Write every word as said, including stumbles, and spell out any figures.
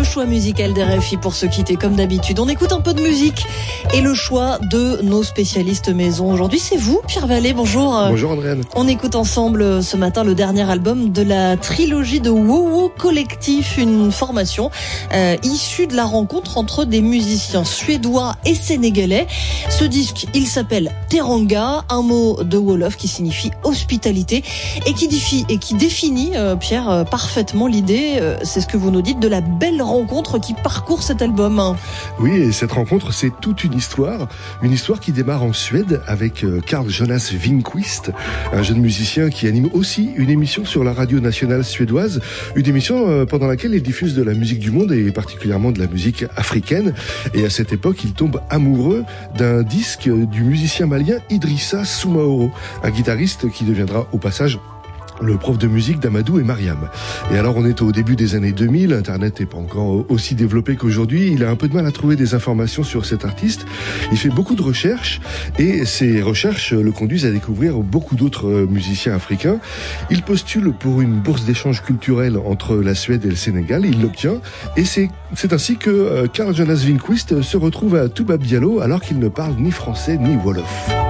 le choix musical d'R F I pour se quitter comme d'habitude. On écoute un peu de musique et le choix de nos spécialistes maison. Aujourd'hui, c'est vous, Pierre Vallée. Bonjour. Bonjour Andréane. On écoute ensemble ce matin le dernier album de la trilogie de Wowo Collectif, une formation euh, issue de la rencontre entre des musiciens suédois et sénégalais. Ce disque, il s'appelle Teranga, un mot de Wolof qui signifie hospitalité et qui définit, et qui définit euh, Pierre, euh, parfaitement l'idée, euh, c'est ce que vous nous dites, de la belle rencontre qui parcourt cet album. Oui, et cette rencontre, c'est toute une histoire, une histoire qui démarre en Suède avec euh, Carl Jonas Winqvist, un jeune musicien qui anime aussi une émission sur la radio nationale suédoise, une émission euh, pendant laquelle il diffuse de la musique du monde et particulièrement de la musique africaine. Et à cette époque, il tombe amoureux d'un disque du musicien malien Idrissa Soumaoro, un guitariste qui deviendra au passage le prof de musique d'Amadou et Mariam. Et alors on est au début des années deux mille, Internet n'est pas encore aussi développé qu'aujourd'hui, il a un peu de mal à trouver des informations sur cet artiste, il fait beaucoup de recherches et ces recherches le conduisent à découvrir beaucoup d'autres musiciens africains. Il postule pour une bourse d'échange culturel entre la Suède et le Sénégal, il l'obtient et c'est, c'est ainsi que Carl Jonas Winqvist se retrouve à Touba Diallo alors qu'il ne parle ni français ni wolof.